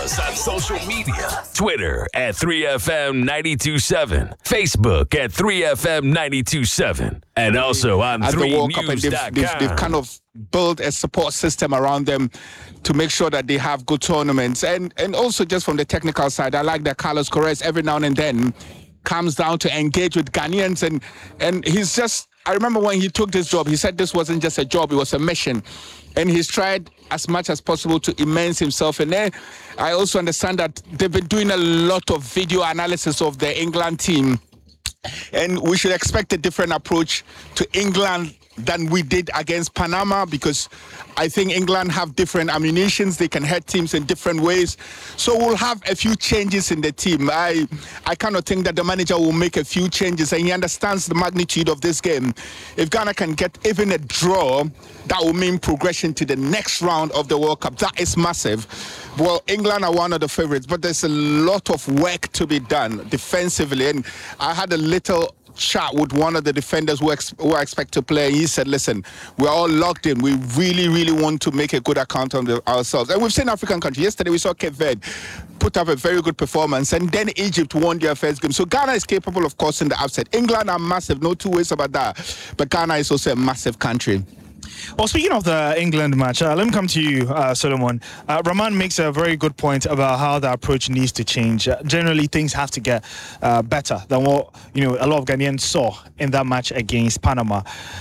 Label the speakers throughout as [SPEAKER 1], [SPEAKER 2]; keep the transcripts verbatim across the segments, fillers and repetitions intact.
[SPEAKER 1] us on social media. Twitter at three F M nine two point seven. Facebook at three F M nine two point seven. And also on three news dot com.
[SPEAKER 2] They've, they've, they've kind of built a support system around them to make sure that they have good tournaments. And and also just from the technical side, I like that Carlos Correa every now and then comes down to engage with Ghanaians. And, and he's just, I remember when he took this job, he said this wasn't just a job, it was a mission. And he's tried as much as possible to immerse himself in there. I also understand that they've been doing a lot of video analysis of the England team. And we should expect a different approach to England than we did against Panama, because I think England have different ammunitions. They can hit teams in different ways. So we'll have a few changes in the team. I I kind of think that the manager will make a few changes, and he understands the magnitude of this game. If Ghana can get even a draw, that will mean progression to the next round of the World Cup. That is massive. Well, England are one of the favorites, but there's a lot of work to be done defensively. And I had a little chat with one of the defenders who, ex- who I expect to play. He said, listen, we're all locked in. We really, really want to make a good account of the, ourselves. And we've seen African countries. Yesterday we saw Cape Verde put up a very good performance, and then Egypt won their first game. So Ghana is capable of causing the upset. England are massive, no two ways about that. But Ghana is also a massive country.
[SPEAKER 3] Well, speaking of the England match, uh, let me come to you, uh, Solomon. Uh, Rahman makes a very good point about how the approach needs to change. Uh, generally, things have to get uh, better than what you know a lot of Ghanaians saw in that match against Panama.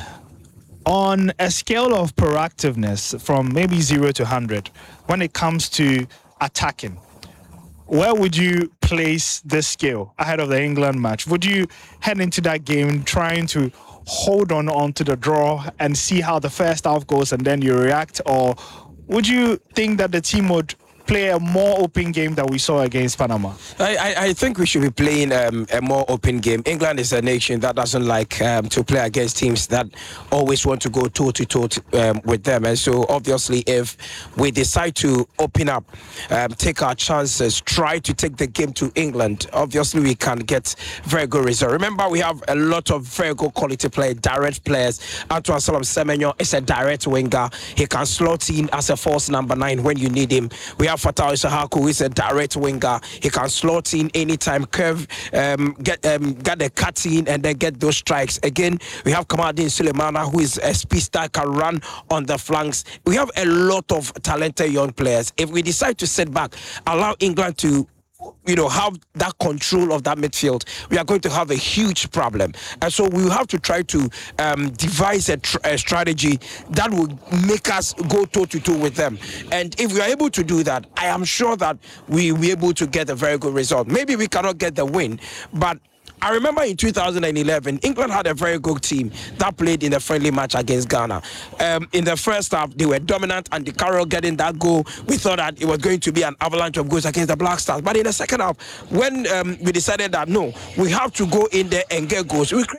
[SPEAKER 3] On a scale of proactiveness from maybe zero to one hundred, when it comes to attacking, where would you place this scale ahead of the England match? Would you head into that game trying to hold on onto the draw and see how the first half goes and then you react, or would you think that the team would play a more open game that we saw against Panama?
[SPEAKER 4] I, I, I think we should be playing um, a more open game. England is a nation that doesn't like um, to play against teams that always want to go toe-to-toe um, with them. And so, obviously, if we decide to open up, um, take our chances, try to take the game to England, obviously we can get very good results. Remember, we have a lot of very good quality players, direct players. Antoine Salam Semenyo is a direct winger. He can slot in as a false number nine when you need him. We have Fatah Isahaku, who is a direct winger. He can slot in anytime, curve, um, get um, get the cut in, and then get those strikes. Again, we have Kamaldeen Sulemana, who is a speedster, can run on the flanks. We have a lot of talented young players. If we decide to sit back, allow England to you know, have that control of that midfield, we are going to have a huge problem. And so we will have to try to um, devise a, tr- a strategy that will make us go toe-to-toe with them. And if we are able to do that, I am sure that we will be able to get a very good result. Maybe we cannot get the win, but I remember in two thousand eleven, England had a very good team that played in the friendly match against Ghana. Um, in the first half, they were dominant, and the Carroll getting that goal, we thought that it was going to be an avalanche of goals against the Black Stars. But in the second half, when um, we decided that, no, we have to go in there and get goals, we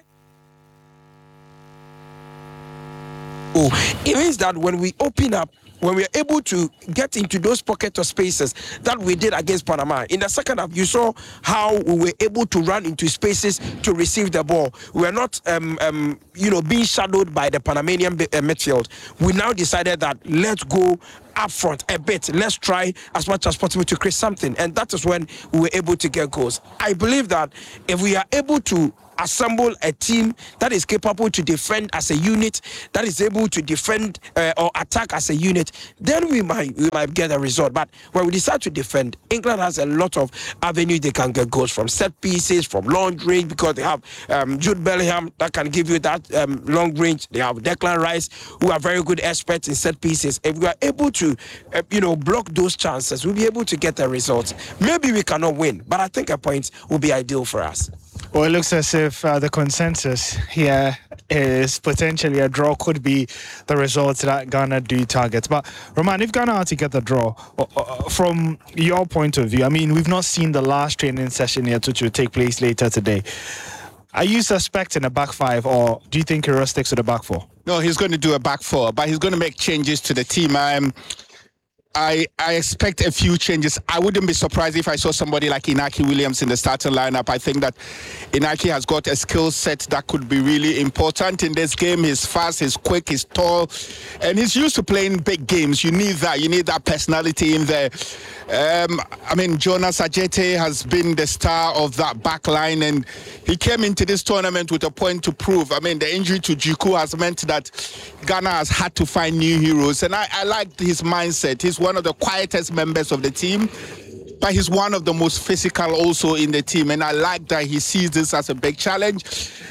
[SPEAKER 4] it means that when we open up, when we are able to get into those pockets of spaces that we did against Panama, in the second half, you saw how we were able to run into spaces to receive the ball. We were not, um, um, you know, being shadowed by the Panamanian uh, midfield. We now decided that let's go up front a bit. Let's try as much as possible to create something. And that is when we were able to get goals. I believe that if we are able to assemble a team that is capable to defend as a unit, that is able to defend uh, or attack as a unit, then we might we might get a result. But when we decide to defend, England has a lot of avenues they can get goals from: set pieces, from long range, because they have um, Jude Bellingham that can give you that um, long range. They have Declan Rice, who are very good experts in set pieces. If we are able to, uh, you know, block those chances, we'll be able to get the results. Maybe we cannot win, but I think a point will be ideal for us.
[SPEAKER 3] Well, it looks as if uh, the consensus here is potentially a draw could be the results that Ghana do target. But, Roman, if Ghana are to get the draw, uh, uh, from your point of view, I mean, we've not seen the last training session yet, which will take place later today. Are you suspecting a back five, or do you think Kiro sticks with a back four?
[SPEAKER 2] No, he's going to do a back four, but he's going to make changes to the team. Um, I, I expect a few changes. I wouldn't be surprised if I saw somebody like Inaki Williams in the starting lineup. I think that Inaki has got a skill set that could be really important in this game. He's fast, he's quick, he's tall, and he's used to playing big games. You need that. You need that personality in there. Um, I mean, Jonas Ajete has been the star of that back line, and he came into this tournament with a point to prove. I mean, the injury to Jiku has meant that Ghana has had to find new heroes, and I, I like his mindset. He's one of the quietest members of the team, but he's one of the most physical also in the team, and I like that he sees this as a big challenge.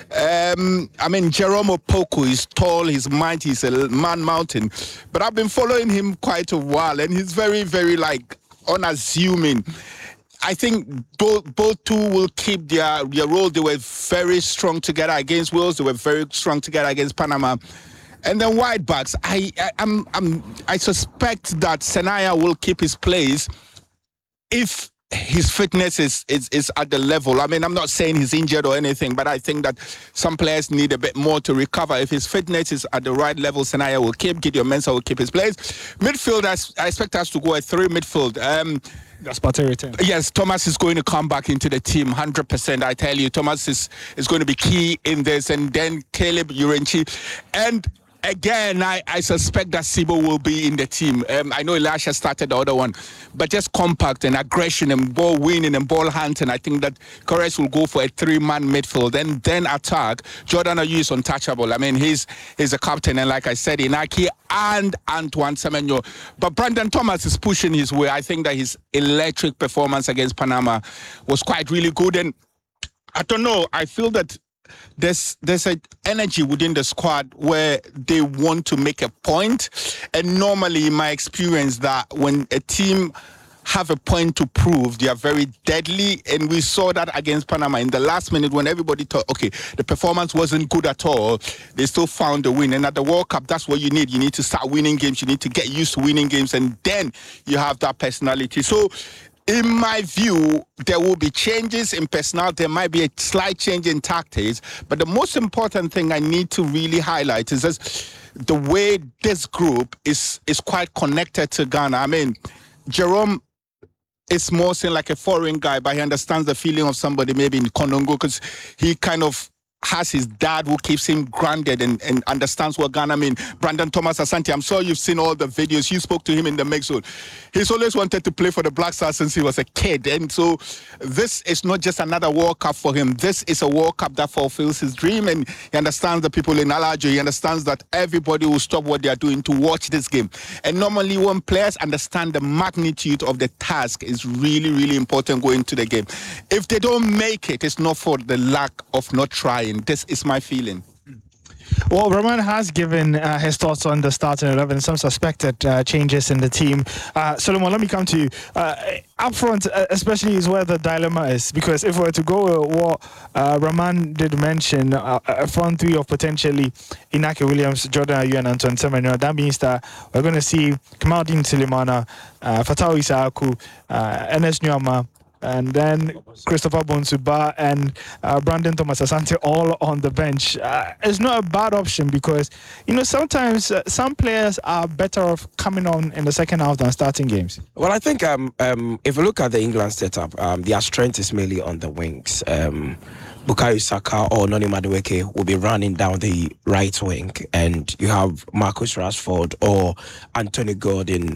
[SPEAKER 2] Um, I mean, Jerome Opoku is tall, he's mighty, he's a man mountain, but I've been following him quite a while, and he's very, very like unassuming. I think both both two will keep their, their role. They were very strong together against Wales. They were very strong together against Panama. And then wide backs, I, I I'm I'm I suspect that Senaya will keep his place if his fitness is, is is at the level. I mean, I'm not saying he's injured or anything, but I think that some players need a bit more to recover. If his fitness is at the right level, Senaya will keep. Gideon Mensah will keep his place. Midfield, I, I expect us to go at three midfield. Um,
[SPEAKER 3] That's Partey return.
[SPEAKER 2] Yes, Thomas is going to come back into the team, one hundred percent. I tell you, Thomas is, is going to be key in this. And then Caleb Urenchi. And again, I, I suspect that Sibo will be in the team. Um, I know Elisha started the other one, but just compact and aggression and ball winning and ball hunting. I think that Corres will go for a three-man midfield and then attack. Jordan Ayew is untouchable. I mean, he's he's a captain, and like I said, Inaki and Antoine Semenyo. But Brandon Thomas is pushing his way. I think that his electric performance against Panama was quite really good. And I don't know, I feel that There's there's an energy within the squad where they want to make a point, and normally in my experience that when a team have a point to prove, they are very deadly, and we saw that against Panama in the last minute when everybody thought, okay, the performance wasn't good at all, they still found the win. And at the World Cup, that's what you need. You need to start winning games. You need to get used to winning games, and then you have that personality. So in my view, there will be changes in personnel. There might be a slight change in tactics. But the most important thing I need to really highlight is this, the way this group is, is quite connected to Ghana. I mean, Jerome is more saying like a foreign guy, but he understands the feeling of somebody maybe in Konongo because he kind of has his dad who keeps him grounded and, and understands what Ghana mean. Brandon Thomas Asante, I'm sure you've seen all the videos. You spoke to him in the mix zone. He's always wanted to play for the Black Stars since he was a kid. And so this is not just another World Cup for him. This is a World Cup that fulfills his dream. And he understands the people in Alajo. He understands that everybody will stop what they are doing to watch this game. And normally when players understand the magnitude of the task, is really, really important going to the game. If they don't make it, it's not for the lack of not trying. This is my feeling.
[SPEAKER 3] Well, Roman has given uh, his thoughts on the starting eleven, some suspected uh, changes in the team. Uh, Solomon, let me come to you. Uh, up front, uh, especially, is where the dilemma is. Because if we were to go with what uh, Roman did mention, uh, a front three of potentially Inaki Williams, Jordan Ayew, and Antoine Semenyo, that means that we're going to see Kamaldeen Sulemana, uh, Fatawu Isaaku, uh, Ernest Nuama, and then Christopher Bonsuba and uh, Brandon Thomas Asante all on the bench. Uh, it's not a bad option because, you know, sometimes uh, some players are better off coming on in the second half than starting games.
[SPEAKER 4] Well, I think um, um, if you look at the England setup, um, their strength is mainly on the wings. Um, Bukayo Saka or Noni Madueke will be running down the right wing, and you have Marcus Rashford or Anthony Gordon.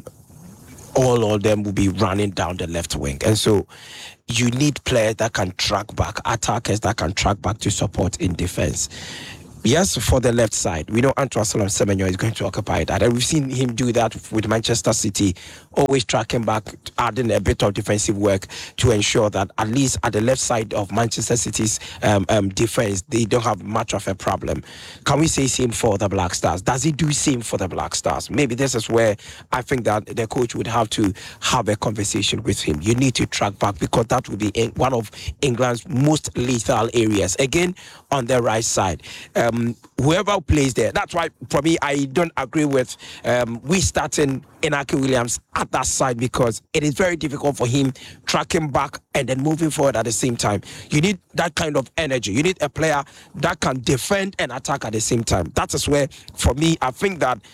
[SPEAKER 4] All of them will be running down the left wing. And so you need players that can track back, attackers that can track back to support in defense. Yes, for the left side, we know Antoine Semenyo is going to occupy that. And we've seen him do that with Manchester City, always tracking back, adding a bit of defensive work to ensure that at least at the left side of Manchester City's um, um, defense, they don't have much of a problem. Can we say same for the Black Stars? Does he do same for the Black Stars? Maybe this is where I think that the coach would have to have a conversation with him. You need to track back because that will be one of England's most lethal areas. Again, on the right side. Um, Um, whoever plays there, that's why for me I don't agree with um, we starting Inaki Williams at that side because it is very difficult for him tracking back and then moving forward at the same time. You need that kind of energy. You need a player that can defend and attack at the same time. That is where, for me, I think that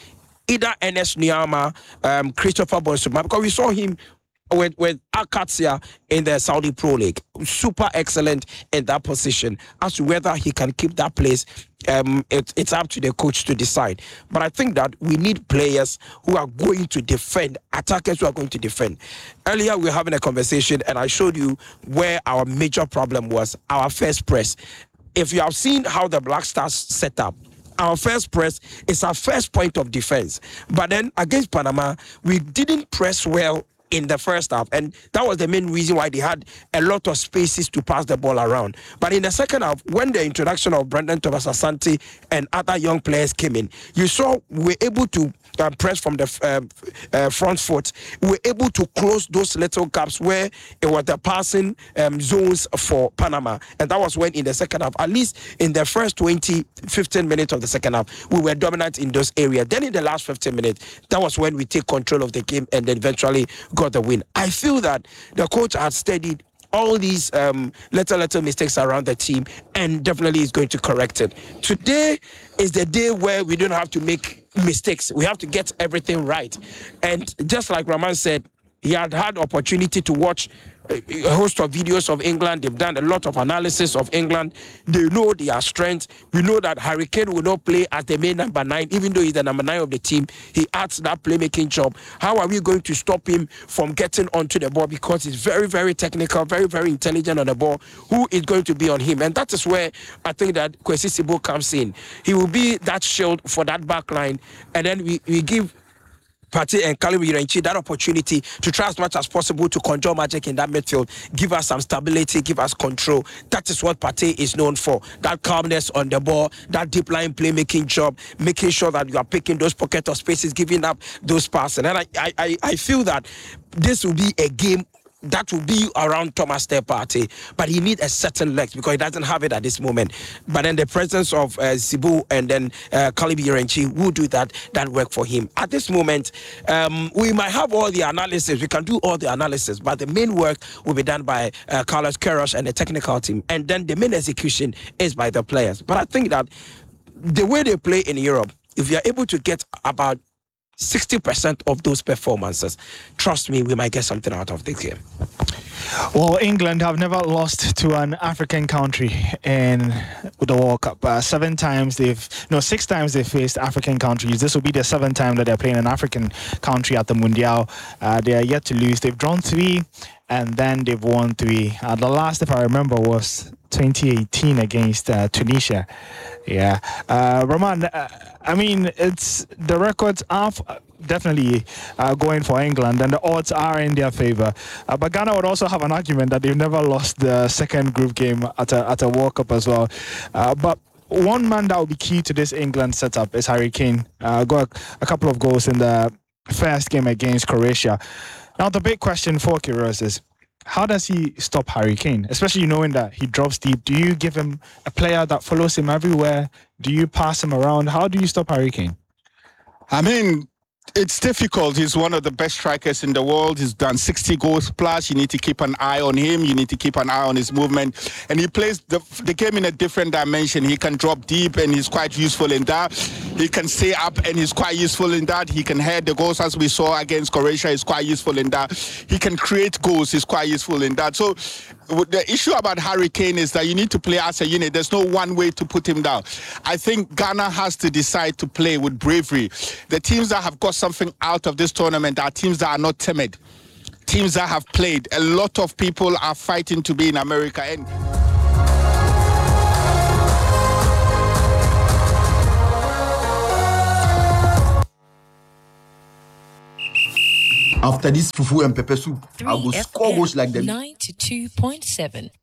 [SPEAKER 4] either Ernest Niama, um, Christopher Bonsuma, because we saw him with with Akatia in the Saudi Pro League, super excellent in that position. As to whether he can keep that place, um, it, it's up to the coach to decide. But I think that we need players who are going to defend, attackers who are going to defend. Earlier we were having a conversation, and I showed you where our major problem was: our first press. If you have seen how the Black Stars set up, our first press is our first point of defense. But then against Panama, we didn't press well in the first half, and that was the main reason why they had a lot of spaces to pass the ball around. But in the second half, when the introduction of Brendan Thomas Asante and other young players came in, you saw we were able to uh, press from the uh, uh, front foot. We were able to close those little gaps where it was the passing um, zones for Panama, and that was when in the second half, at least in the first twenty, fifteen minutes of the second half, we were dominant in those areas. Then in the last fifteen minutes, that was when we take control of the game and then eventually got the win. I feel that the coach has studied all these um, little, little mistakes around the team and definitely is going to correct it. Today is the day where we don't have to make mistakes. We have to get everything right. And just like Raman said, he had had opportunity to watch a host of videos of England. They've done a lot of analysis of England. They know their strengths. We know that Harry Kane will not play as the main number nine, even though he's the number nine of the team. He adds that playmaking job. How are we going to stop him from getting onto the ball? Because he's very, very technical, very, very intelligent on the ball. Who is going to be on him? And that is where I think that Kwesi Sibo comes in. He will be that shield for that back line. And then we, we give Partey and Kalimu Irenchi that opportunity to try as much as possible to conjure magic in that midfield, give us some stability, give us control. That is what Partey is known for. That calmness on the ball, that deep line playmaking job, making sure that you are picking those pockets of spaces, giving up those passes. And I, I, I feel that this will be a game that will be around Thomas Partey, but he needs a certain legs because he doesn't have it at this moment. But then the presence of uh, Sibu and then uh, Kalibi Irenchi will do that that work for him. At this moment, um, we might have all the analysis. We can do all the analysis, but the main work will be done by uh, Carlos Queiroz and the technical team, and then the main execution is by the players. But I think that the way they play in Europe, if you are able to get about sixty percent of those performances, trust me, we might get something out of this game.
[SPEAKER 3] Well, England have never lost to an African country in the World Cup. Uh, seven times they've, no, six times they've faced African countries. This will be the seventh time that they're playing an African country at the Mundial. Uh, they are yet to lose. They've drawn three, and then they've won three. Uh, the last, if I remember, was twenty eighteen against uh, Tunisia. Yeah. Uh, Roman, uh, I mean, it's the records are definitely uh, going for England, and the odds are in their favor. Uh, but Ghana would also have an argument that they've never lost the second group game at a, at a World Cup as well. Uh, but one man that will be key to this England setup is Harry Kane. Uh, got a, a couple of goals in the first game against Croatia. Now, the big question for Queiroz is, how does he stop Harry Kane, especially knowing that he drops deep? Do you give him a player that follows him everywhere? Do you pass him around? How do you stop Harry Kane?
[SPEAKER 2] I mean, it's difficult. He's one of the best strikers in the world. He's done sixty goals plus. You need to keep an eye on him. You need to keep an eye on his movement. And he plays the, the game in a different dimension. He can drop deep, and he's quite useful in that. He can stay up, and he's quite useful in that. He can head the goals, as we saw against Croatia. He's quite useful in that. He can create goals. He's quite useful in that. So the issue about Harry Kane is that you need to play as a unit. There's no one way to put him down. I think Ghana has to decide to play with bravery. The teams that have got something out of this tournament are teams that are not timid. Teams that have played. A lot of people are fighting to be in America. And
[SPEAKER 5] after this fufu and pepper soup, I will score goals like them.
[SPEAKER 6] ninety-two point seven